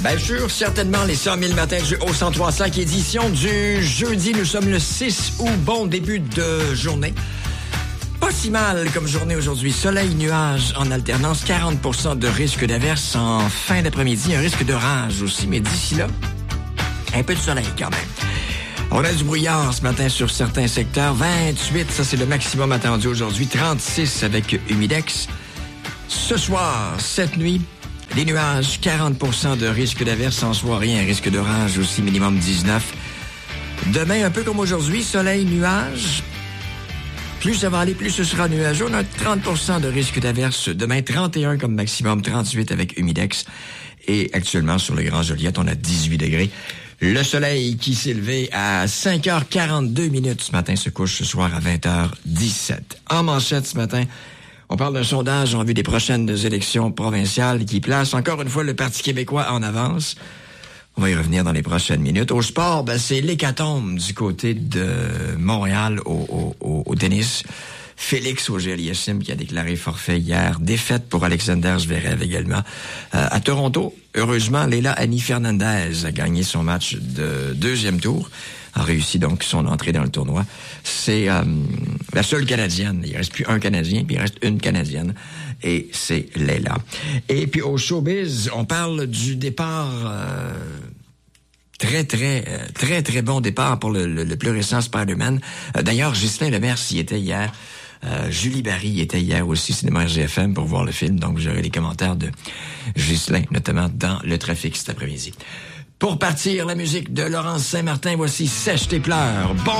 Bien sûr, certainement les 100 000 matins du Haut-1035, édition du jeudi. Nous sommes le 6 août. Bon début de journée. Pas si mal comme journée aujourd'hui. Soleil, nuages en alternance. 40% de risque d'averse en fin d'après-midi. Un risque d'orage aussi. Mais d'ici là, un peu de soleil quand même. On a du brouillard ce matin sur certains secteurs. 28, ça c'est le maximum attendu aujourd'hui. 36 avec humidex. Ce soir, cette nuit, des nuages, 40% de risque d'averse en soirée, un risque d'orage aussi, minimum 19. Demain, un peu comme aujourd'hui, soleil, nuages. Plus ça va aller, plus ce sera nuageux. On a 30% de risque d'averse. Demain, 31 comme maximum, 38 avec humidex. Et actuellement, sur le Grand Joliette, on a 18 degrés. Le soleil qui s'est levé à 5h42 minutes ce matin se couche ce soir à 20h17. En manchette ce matin, on parle d'un sondage en vue des prochaines élections provinciales qui place encore une fois le Parti québécois en avance. On va y revenir dans les prochaines minutes. Au sport, c'est l'hécatombe du côté de Montréal au tennis. Félix Auger-Aliassime qui a déclaré forfait hier. Défaite pour Alexander Zverev également. À Toronto, heureusement, Leila Annie Fernandez a gagné son match de deuxième tour. A réussi donc son entrée dans le tournoi. C'est la seule Canadienne. Il reste plus un Canadien, puis il reste une Canadienne. Et c'est Leila. Et puis au showbiz, on parle du départ... Très bon départ pour le plus récent Spider-Man. D'ailleurs, Ghislain Lemers y était hier. Julie Barry y était hier aussi, Cinéma RGFM, pour voir le film. Donc, j'aurai les commentaires de Ghislain, notamment dans le trafic cet après-midi. Pour partir, la musique de Laurence Saint-Martin, voici Sèche tes pleurs. Bon